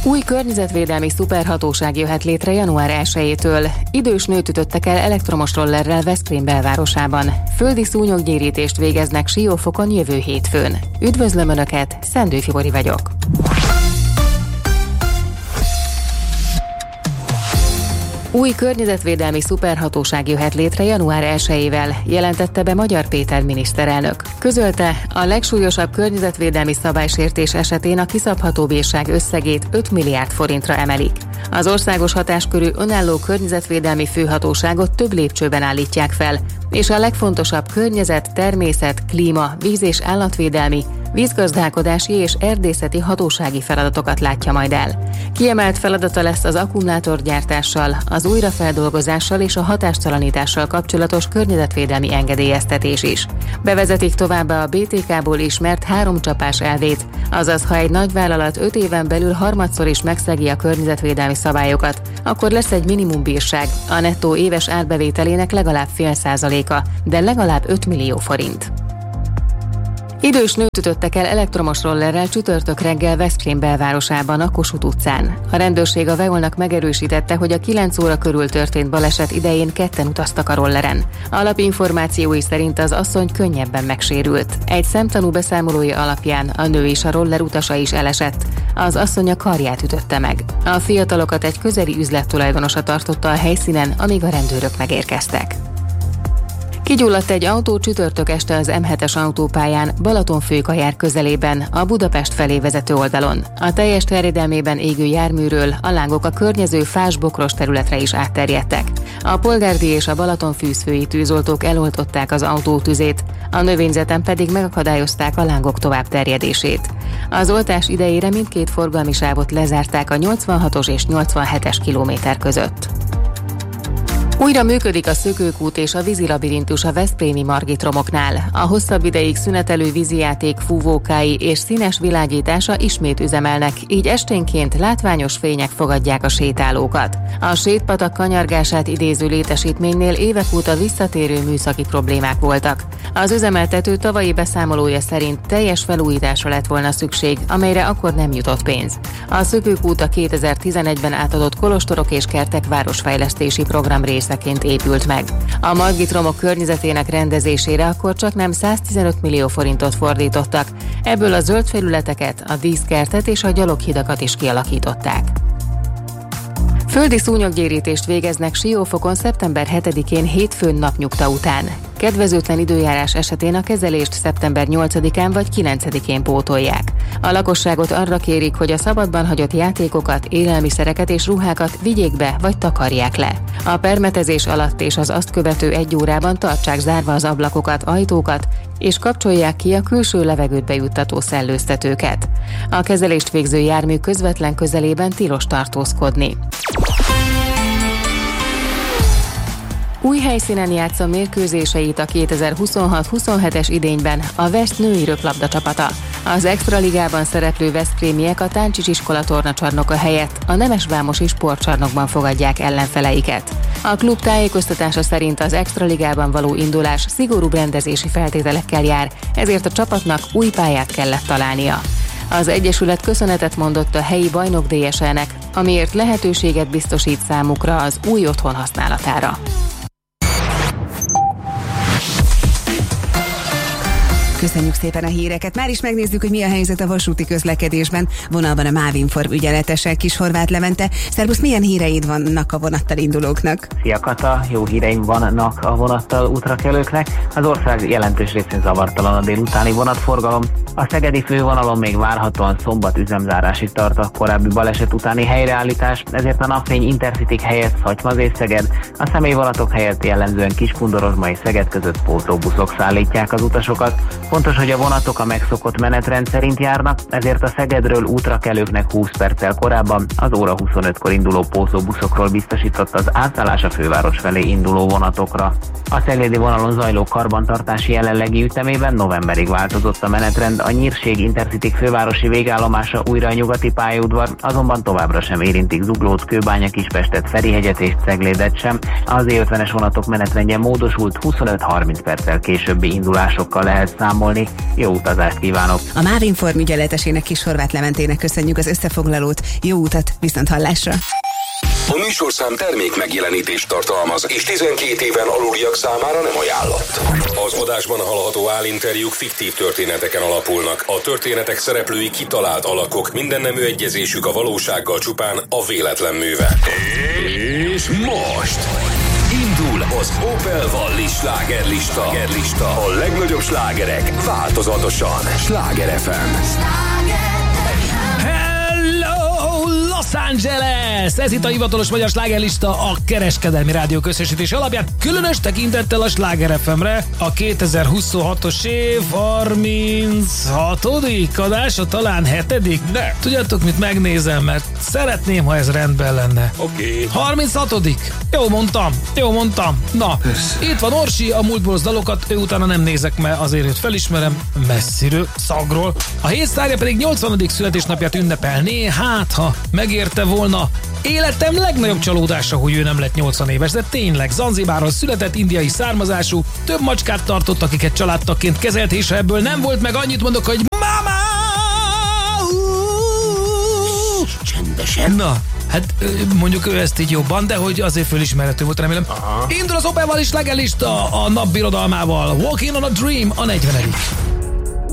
Új környezetvédelmi szuperhatóság jöhet létre január 1-től. Idős nőt ütöttek el elektromos rollerrel Veszprém belvárosában. Földi szúnyoggyérítést végeznek Siófokon jövő hétfőn. Üdvözlöm Önöket, Szendő Fibori vagyok. Új környezetvédelmi szuperhatóság jöhet létre január 1-ével, jelentette be Magyar Péter miniszterelnök. Közölte, a legsúlyosabb környezetvédelmi szabálysértés esetén a kiszabható bírság összegét 5 milliárd forintra emelik. Az országos hatáskörű önálló környezetvédelmi főhatóságot több lépcsőben állítják fel, és a legfontosabb környezet, természet, klíma, víz- és állatvédelmi, vízgazdálkodási és erdészeti hatósági feladatokat látja majd el. Kiemelt feladata lesz az akkumulátorgyártással, az újrafeldolgozással és a hatástalanítással kapcsolatos környezetvédelmi engedélyeztetés is. Bevezetik továbbá a BTK-ból ismert 3 csapás elvét, azaz ha egy nagyvállalat 5 éven belül harmadszor is megszegi a környezetvédelmi szabályokat, akkor lesz egy minimumbírság, a nettó éves árbevételének legalább 0,5%, de legalább 5 millió forint. Idős nőt ütöttek el elektromos rollerrel csütörtök reggel Veszprém belvárosában, a Kossuth utcán. A rendőrség a Veolnak megerősítette, hogy a 9 óra körül történt baleset idején ketten utaztak a rolleren. Alapinformációi szerint az asszony könnyebben megsérült. Egy szemtanú beszámolója alapján a nő és a roller utasa is elesett. Az asszony a karját ütötte meg. A fiatalokat egy közeli üzlet tulajdonosa tartotta a helyszínen, amíg a rendőrök megérkeztek. Kigyulladt egy autó csütörtök este az M7-es autópályán Balatonfőkajár közelében, a Budapest felé vezető oldalon. A teljes terjedelmében égő járműről a lángok a környező fás-bokros területre is átterjedtek. A polgárdi és a Balatonfűzfői tűzoltók eloltották az autó tüzét, a növényzeten pedig megakadályozták a lángok tovább terjedését. Az oltás idejére mindkét forgalmi sávot lezárták a 86-os és 87-es kilométer között. Újra működik a szökőkút és a vízilabirintus a veszprémi Margit-romoknál. A hosszabb ideig szünetelő vízijáték fúvókái és színes világítása ismét üzemelnek, így esténként látványos fények fogadják a sétálókat. A sétpatak kanyargását idéző létesítménynél évek óta visszatérő műszaki problémák voltak. Az üzemeltető tavalyi beszámolója szerint teljes felújításra lett volna szükség, amelyre akkor nem jutott pénz. A szökőkút a 2011-ben átadott Kolostorok és Kertek városfejlesztési program részeként épült meg. A Margit-romok környezetének rendezésére akkor csaknem 115 millió forintot fordítottak, ebből a zöld felületeket, a díszkertet és a gyaloghidakat is kialakították. Földi szúnyoggyérítést végeznek Siófokon szeptember 7-én hétfőn napnyugta után. Kedvezőtlen időjárás esetén a kezelést szeptember 8-án vagy 9-én pótolják. A lakosságot arra kérik, hogy a szabadban hagyott játékokat, élelmiszereket és ruhákat vigyék be vagy takarják le. A permetezés alatt és az azt követő 1 órában tartsák zárva az ablakokat, ajtókat, és kapcsolják ki a külső levegőt bejuttató szellőztetőket. A kezelést végző jármű közvetlen közelében tilos tartózkodni. Új helyszínen játsza mérkőzéseit a 2026-27-es idényben a Veszt női röplabda csapata. Az Extraligában szereplő veszprémiek a Táncsics iskola tornacsarnoka helyett a Nemesvámosi sportcsarnokban fogadják ellenfeleiket. A klub tájékoztatása szerint az Extraligában való indulás szigorúbb rendezési feltételekkel jár, ezért a csapatnak új pályát kellett találnia. Az egyesület köszönetet mondott a helyi bajnok DSL-nek, amiért lehetőséget biztosít számukra az új otthon használatára. Köszönjük szépen a híreket. Már is megnézzük, hogy mi a helyzet a vasúti közlekedésben. Vonalban a Mávinform ügyeletese Kishorváth Levente. Szerbusz, milyen híreid vannak a vonattal indulóknak? Szia Kata, jó híreim vannak a vonattal útrakelőknek. Az ország jelentős részén zavartalan a délutáni vonatforgalom. A szegedi fővonalon még várhatóan szombat üzemzárásig tart a korábbi baleset utáni helyreállítás, ezért a napfény Intercity helyett Szatymaz-Szeged, a személyvonatok helyett jellemzően Kiskundorozma és Szeged között pótlóbuszok szállítják az utasokat. Fontos, hogy a vonatok a megszokott menetrend szerint járnak, ezért a Szegedről útrakelőknek 20 perccel korábban az óra 25-kor induló pótlóbuszokról biztosított az átszállás a főváros felé induló vonatokra. A ceglédi vonalon zajló karbantartási jelenlegi ütemében novemberig változott a menetrend, a Nyírség Intercity fővárosi végállomása újra a nyugati pályaudvar, azonban továbbra sem érintik Zuglót, Kőbánya, Kispestet, Ferihegyet és Ceglédet sem. Az E50-es vonatok menetrendje módosult, 25-30 perccel későbbi indulásokkal lehet számolni. beszámolni. Jó utazást kívánok! A MÁV Inform ügyeletesének Kis Horváth Leventének köszönjük az összefoglalót. Jó utat, viszont hallásra! A műsorszám termék megjelenítést tartalmaz, és 12 éven aluliak számára nem ajánlott. Az adásban hallható állinterjúk fiktív történeteken alapulnak. A történetek szereplői kitalált alakok, minden nemű egyezésük a valósággal csupán a véletlen műve. És most indul az Opel Valli slágerlista. A legnagyobb slágerek változatosan. Sláger FM. Los Angeles! Ez itt a hivatalos magyar slágerlista, a Kereskedelmi Rádió közösítés alapján, különös tekintettel a Sláger FM-re, a 2026-os év 36. adása, talán 7. Ne. Tudjátok, mit megnézem, mert szeretném, ha ez rendben lenne. Oké. 36. Jó mondtam. Na, itt van Orsi, a múltból dalokat, ő utána nem nézek, mert azért őt felismerem, messziről, szagról. A hétsztárja pedig 80. születésnapját ünnepelné, hát ha megérte volna. Életem legnagyobb csalódása, hogy ő nem lett 80 éves, de tényleg Zanzibáron született, indiai származású, több macskát tartott, akiket családtagként kezelt, és ha ebből nem volt meg, annyit mondok, hogy mama! Csendesen. Na, hát mondjuk ő ezt így jobban, de hogy azért fölismerhető volt, remélem. Aha. Indul az Opel Valli slágerlista a nap birodalmával. Walking on a Dream a 40.